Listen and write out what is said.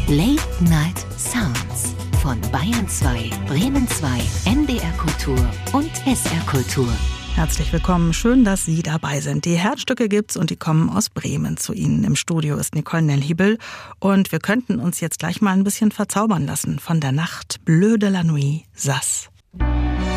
Late Night Sounds von Bayern 2, Bremen 2, NDR Kultur und SR Kultur. Herzlich willkommen, schön, dass Sie dabei sind. Die Herzstücke gibt's und die kommen aus Bremen zu Ihnen. Im Studio ist Nicole Nellhiebel und wir könnten uns jetzt gleich mal ein bisschen verzaubern lassen von der Nacht Bleu de la Nuit, Sass.